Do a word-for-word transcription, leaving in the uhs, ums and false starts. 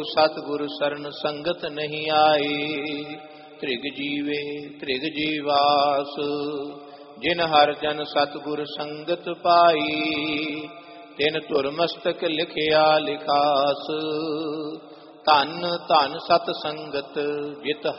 सतगुर शरण संगत नहीं आए। त्रिग जीवे त्रिग जीवास, जिन हर जन सतगुर संगत पाई। तिन तुर मस्तक लिखिया लिखास, धन धन सत संगत जित